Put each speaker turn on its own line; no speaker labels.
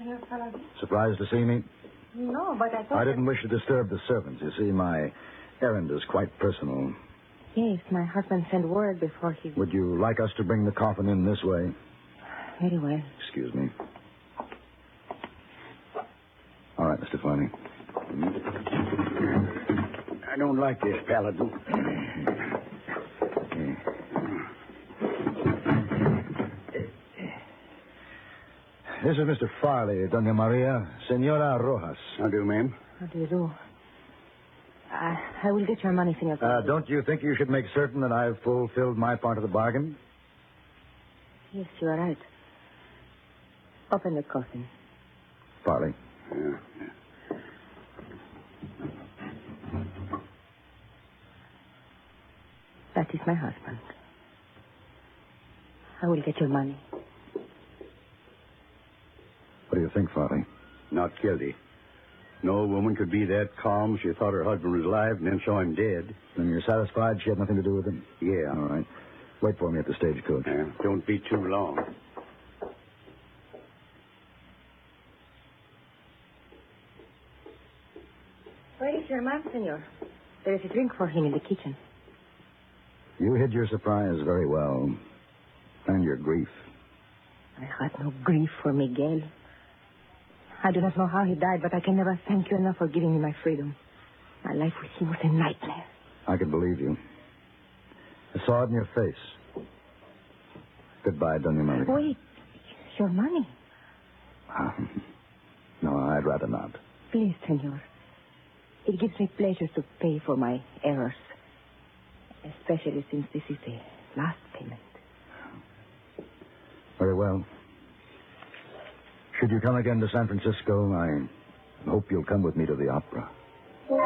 Senor Paladin?
Surprised to see me?
No, but I thought...
I didn't wish to disturb the servants. You see, my errand is quite personal.
Yes, my husband sent word before he...
Would you like us to bring the coffin in this way?
Very well.
Excuse me. All right, Mr. Fleming.
I don't like this, Paladin.
This is Mr. Farley, Doña Maria. Senora Rojas.
How do, ma'am?
How do you do? I will get your money, Senor Paladin.
Don't you think you should make certain that I've fulfilled my part of the bargain?
Yes, you are right. Open the coffin.
Farley.
Yeah.
That is my husband. I will get your money.
What do you think, Farley?
Not guilty. No woman could be that calm. She thought her husband was alive and then saw him dead.
Then you're satisfied she had nothing to do with it?
Yeah.
All right. Wait for me at the stagecoach.
Yeah. Don't be too long.
Where is your man, senor? There is a drink for him in the kitchen.
You hid your surprise very well. And your grief.
I had no grief for Miguel. I do not know how he died, but I can never thank you enough for giving me my freedom. My life with him was a nightmare.
I can believe you. I saw it in your face. Goodbye, Doña Maria.
Wait. Your money.
No, I'd rather not.
Please, senor. It gives me pleasure to pay for my errors. Especially since this is the last payment.
Very well. Should you come again to San Francisco, I hope you'll come with me to the opera.